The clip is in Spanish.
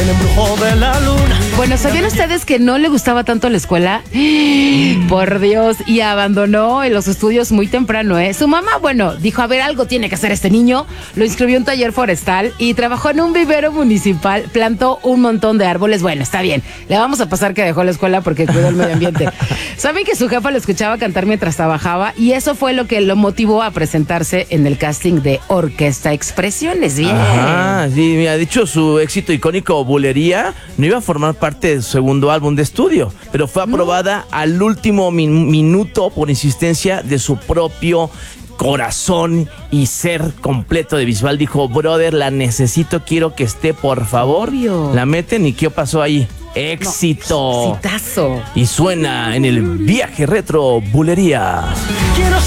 el embrujo de la luna. Bueno, ¿sabían ustedes que no le gustaba tanto la escuela? Por Dios, y abandonó en los estudios muy temprano, ¿eh? Su mamá, bueno, dijo, a ver, algo tiene que hacer este niño. Lo inscribió en un taller forestal y trabajó en un vivero municipal. Plantó un montón de árboles. Bueno, está bien. Le vamos a pasar que dejó la escuela porque cuidó el medio ambiente. ¿Saben que su jefa lo escuchaba cantar mientras trabajaba? Y eso fue lo que lo motivó a presentarse en el casting de Orquesta Expresiones. Bien. Ajá, sí, mira, de hecho su éxito icónico Bulería no iba a formar parte de su segundo álbum de estudio, pero fue aprobada al último minuto por insistencia de su propio corazón y ser completo de Bisbal. Dijo, brother, la necesito, quiero que esté, por favor. Obvio. La meten y ¿qué pasó ahí? Éxito. Exitazo. Y suena en el viaje retro Bulería. Quiero